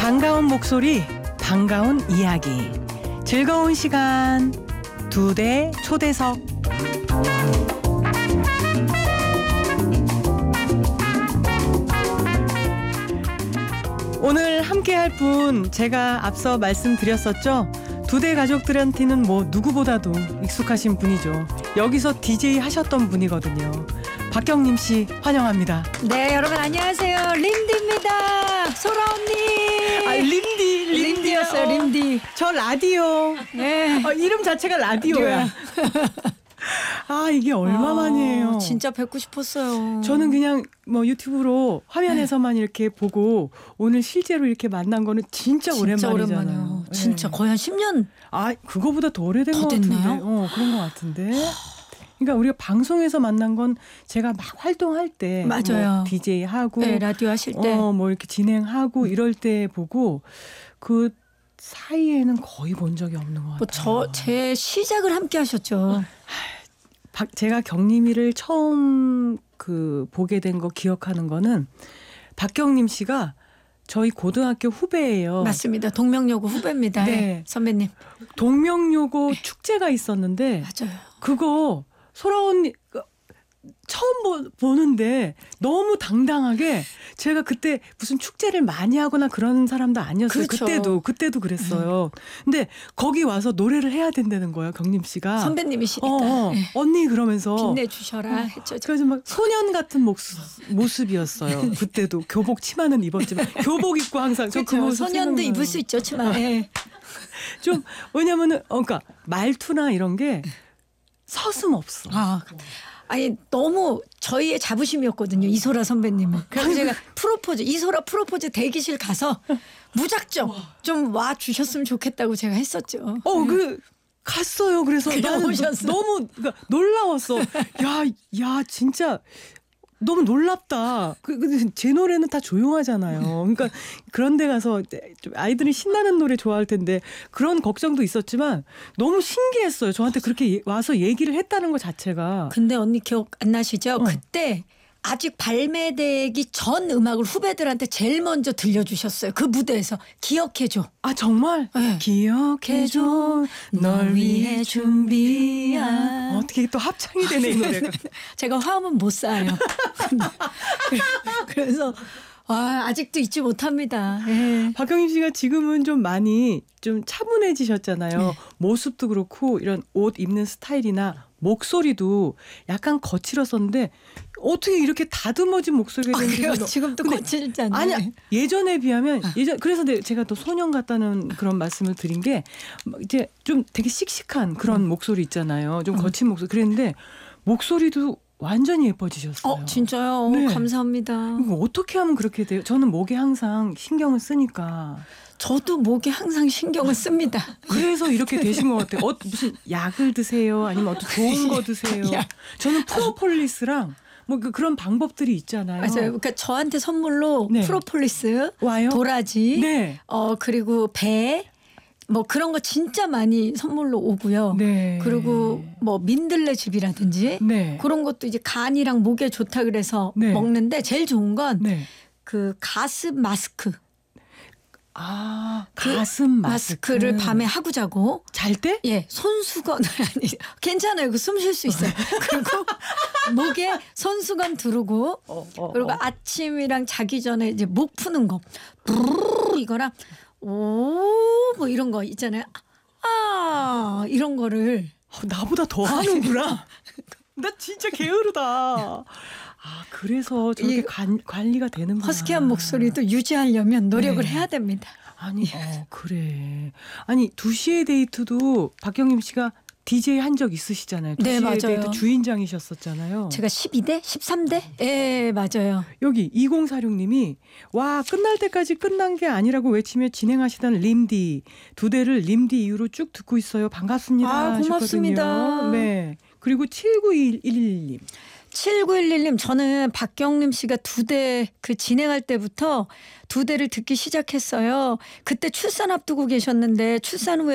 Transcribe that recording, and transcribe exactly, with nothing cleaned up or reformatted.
반가운 목소리, 반가운 이야기, 즐거운 시간, 두 대 초대석. 오늘 함께할 분 제가 앞서 말씀드렸었죠. 두 대 가족들한테는 뭐 누구보다도 익숙하신 분이죠. 여기서 디제이 하셨던 분이거든요. 박경림 씨 환영합니다. 네, 여러분 안녕하세요. 림디입니다. 소라 언니. 아, 림디, 림디였어요. 어, 림디. 저 라디오. 네. 어, 이름 자체가 라디오야. 아, 이게 얼마만이에요. 아, 진짜 뵙고 싶었어요. 저는 그냥 뭐 유튜브로 화면에서만 네. 이렇게 보고 오늘 실제로 이렇게 만난 거는 진짜, 진짜 오랜만이잖아요. 오랜만이에요. 네. 진짜 거의 한 십 년. 아, 그거보다 더 오래된 더 것 같은데. 됐나요? 어, 그런 것 같은데. 그러니까 우리가 방송에서 만난 건 제가 막 활동할 때 맞아요. 뭐 디제이 하고 네, 라디오 하실 때. 어, 뭐 이렇게 진행하고 이럴 때 보고 그 사이에는 거의 본 적이 없는 것 같아요. 뭐 저 제 시작을 함께 하셨죠. 박, 제가 경림이를 처음 그 보게 된 거 기억하는 거는 박경림 씨가 저희 고등학교 후배예요. 맞습니다. 동명여고 후배입니다. 네. 네. 선배님. 동명여고 네. 축제가 있었는데 맞아요. 그거 소라 언니 처음 보, 보는데 너무 당당하게 제가 그때 무슨 축제를 많이 하거나 그런 사람도 아니었어요. 그렇죠. 그때도 그때도 그랬어요. 음. 근데 거기 와서 노래를 해야 된다는 거예요. 경림 씨가. 선배님이시니까. 어, 어. 네. 언니 그러면서 빛내주셔라 했죠. 그래서 막 소년 같은 모습, 모습이었어요. 그때도 교복 치마는 입었지만 교복 입고 항상 저 그렇죠. 그 소년도 생각나요. 입을 수 있죠. 치마. 네. 좀 왜냐면은 어, 그러니까 말투나 이런 게 서슴없어. 아, 아니 너무 저희의 자부심이었거든요. 이소라 선배님은. 그래서 제가 프로포즈 이소라 프로포즈 대기실 가서 무작정 좀 와 주셨으면 좋겠다고 제가 했었죠. 어, 그 갔어요. 그래서 나는 오셨어. 너무 그러니까 놀라웠어. 야, 야, 진짜 너무 놀랍다. 그, 그, 제 노래는 다 조용하잖아요. 그러니까 그런 데 가서 좀 아이들이 신나는 노래 좋아할 텐데 그런 걱정도 있었지만 너무 신기했어요. 저한테 그렇게 와서 얘기를 했다는 것 자체가. 근데 언니 기억 안 나시죠? 어. 그때 아직 발매되기 전 음악을 후배들한테 제일 먼저 들려주셨어요. 그 무대에서 기억해줘. 아, 정말? 네. 기억해줘 널 위해 준비한. 어떻게 또 합창이 되네 이 노래가. 제가 화음은 못 쌓아요. 그래서 아, 아직도 잊지 못합니다. 예. 박경림 씨가 지금은 좀 많이 좀 차분해지셨잖아요. 네. 모습도 그렇고 이런 옷 입는 스타일이나 목소리도 약간 거칠었었는데 어떻게 이렇게 다듬어진 목소리가 되는지. 아, 지금도 거칠지 않나요? 아니야. 예전에 비하면 예전 그래서 제가 또 소년 같다는 그런 말씀을 드린 게 이제 좀 되게 씩씩한 그런 음. 목소리 있잖아요. 좀 거친 목소리. 그랬는데 목소리도 완전히 예뻐지셨어요. 어, 진짜요? 네. 감사합니다. 이거 어떻게 하면 그렇게 돼요? 저는 목에 항상 신경을 쓰니까. 저도 목에 항상 신경을 씁니다. 그래서 이렇게 되신 것 같아요. 어, 무슨 약을 드세요? 아니면 어떤 좋은 거 드세요? 저는 프로폴리스랑 뭐 그런 방법들이 있잖아요. 맞아요. 그러니까 저한테 선물로 네. 프로폴리스, 와요? 도라지, 네. 어 그리고 배, 뭐 그런 거 진짜 많이 선물로 오고요. 네. 그리고 뭐 민들레즙이라든지 네. 그런 것도 이제 간이랑 목에 좋다 그래서 네. 먹는데 제일 좋은 건 그 네. 가습 마스크. 아, 가슴 마스크. 마스크를 밤에 하고 자고 잘 때? 예, 손수건 아니 괜찮아요. 그 숨 쉴 수 있어요. 그리고 목에 손수건 두르고 어, 어, 그리고 어. 아침이랑 자기 전에 이제 목 푸는 거 브르르 이거랑 오 뭐 이런 거 있잖아요. 아 이런 거를 어, 나보다 더 하는구나. 나 진짜 게으르다. 아, 그래서 저렇게 관, 관리가 되는구나. 허스키한 목소리도 유지하려면 노력을 네. 해야 됩니다. 아니, 어, 그래. 아니, 두 시의 데이트도 박경림 씨가 디제이 한 적 있으시잖아요. 두 네, 시의 맞아요. 데이트 주인장이셨었잖아요. 제가 십이 대? 십삼 대? 예, 맞아요. 여기 이공사육 님이 와, 끝날 때까지 끝난 게 아니라고 외치며 진행하시던 림디. 두 대를 림디 이후로 쭉 듣고 있어요. 반갑습니다. 아, 고맙습니다. 하셨거든요. 네. 그리고 칠구일일 님. 칠구일일 님 저는 박경림 씨가 두 대 그 진행할 때부터 두 대를 듣기 시작했어요. 그때 출산 앞두고 계셨는데 출산 후에